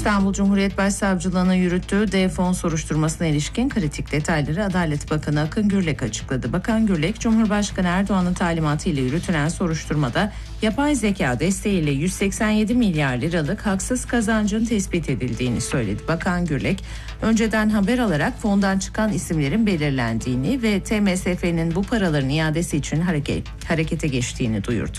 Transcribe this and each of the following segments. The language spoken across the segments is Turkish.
İstanbul Cumhuriyet Başsavcılığı'nın yürüttüğü D-Fon soruşturmasına ilişkin kritik detayları Adalet Bakanı Akın Gürlek açıkladı. Bakan Gürlek, Cumhurbaşkanı Erdoğan'ın talimatıyla yürütülen soruşturmada yapay zeka desteğiyle 187 milyar liralık haksız kazancın tespit edildiğini söyledi. Bakan Gürlek, önceden haber alarak fondan çıkan isimlerin belirlendiğini ve TMSF'nin bu paraların iadesi için harekete geçtiğini duyurdu.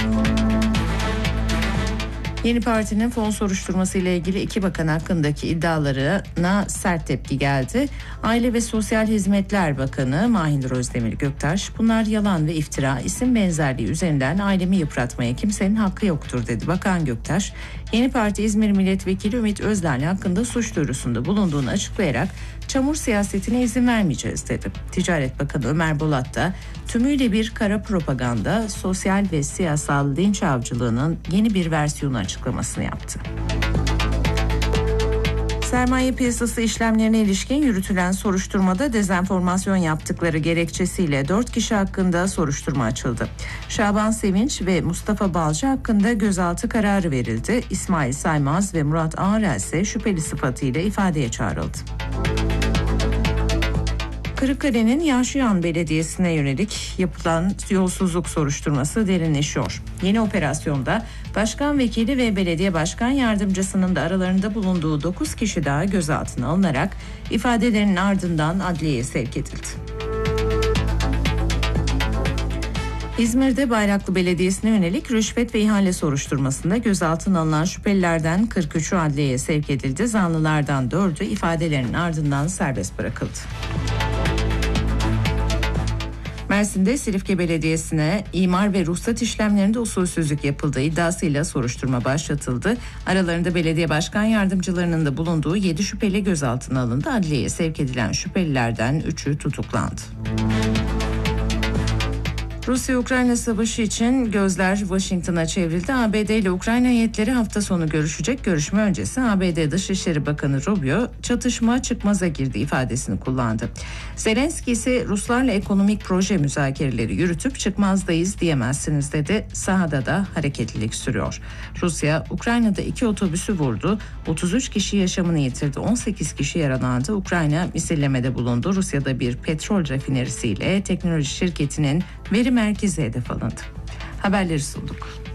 Yeni Parti'nin fon soruşturması ile ilgili iki bakan hakkındaki iddialarına sert tepki geldi. Aile ve Sosyal Hizmetler Bakanı Mahir Özdemir Göktaş, bunlar yalan ve iftira, isim benzerliği üzerinden ailemi yıpratmaya kimsenin hakkı yoktur dedi. Bakan Göktaş, Yeni Parti İzmir Milletvekili Ümit Özdağ'la hakkında suç duyurusunda bulunduğunu açıklayarak çamur siyasetine izin vermeyeceğiz dedi. Ticaret Bakanı Ömer Bolat da tümüyle bir kara propaganda, sosyal ve siyasal linç avcılığının yeni bir versiyonu açıklamasını yaptı. Sermaye piyasası işlemlerine ilişkin yürütülen soruşturmada dezenformasyon yaptıkları gerekçesiyle 4 kişi hakkında soruşturma açıldı. Şaban Sevinç ve Mustafa Balcı hakkında gözaltı kararı verildi. İsmail Saymaz ve Murat Ağrel ise şüpheli sıfatıyla ifadeye çağrıldı. Kırıkkale'nin Yaşayan Belediyesi'ne yönelik yapılan yolsuzluk soruşturması derinleşiyor. Yeni operasyonda başkan vekili ve belediye başkan yardımcısının da aralarında bulunduğu 9 kişi daha gözaltına alınarak ifadelerinin ardından adliyeye sevk edildi. İzmir'de Bayraklı Belediyesi'ne yönelik rüşvet ve ihale soruşturmasında gözaltına alınan şüphelilerden 43'ü adliyeye sevk edildi. Zanlılardan 4'ü ifadelerinin ardından serbest bırakıldı. Mersin'de Silifke Belediyesi'ne imar ve ruhsat işlemlerinde usulsüzlük yapıldığı iddiasıyla soruşturma başlatıldı. Aralarında belediye başkan yardımcılarının da bulunduğu 7 şüpheli gözaltına alındı. Adliyeye sevk edilen şüphelilerden 3'ü tutuklandı. Rusya-Ukrayna savaşı için gözler Washington'a çevrildi. ABD ile Ukrayna heyetleri hafta sonu görüşecek. Görüşme öncesi ABD Dışişleri Bakanı Rubio, çatışma çıkmaza girdi ifadesini kullandı. Zelenski ise Ruslarla ekonomik proje müzakereleri yürütüp çıkmazdayız diyemezsiniz dedi. Sahada da hareketlilik sürüyor. Rusya, Ukrayna'da 2 otobüsü vurdu. 33 kişi yaşamını yitirdi. 18 kişi yaralandı. Ukrayna misillemede bulundu. Rusya'da bir petrol rafinerisiyle teknoloji şirketinin veri merkezi hedef alındı. Haberleri sunduk.